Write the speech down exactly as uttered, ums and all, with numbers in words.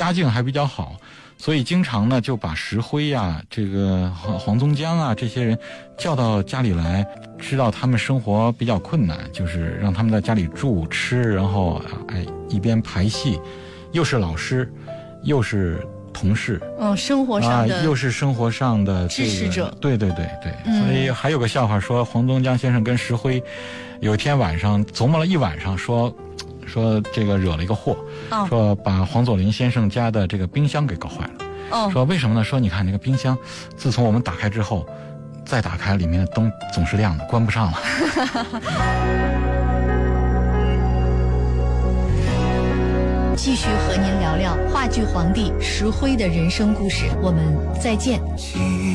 家境还比较好，所以经常呢就把石灰呀、这个黄宗江啊这些人叫到家里来，知道他们生活比较困难，就是让他们在家里住吃，然后哎一边排戏，又是老师，又是同事， 嗯，生活上的、 啊、又是生活上的、这个、 支持者， 对对对对、 嗯， 所以还有个笑话说，黄宗江先生跟石灰有一天晚上琢磨了一晚上，说说这个惹了一个祸， 哦， 说把黄佐临先生家的这个冰箱给搞坏了。 哦， 说为什么呢？说你看那个冰箱，自从我们打开之后，再打开里面的灯总是亮的，关不上了。 继续和您聊聊话剧皇帝石灰的人生故事，我们再见。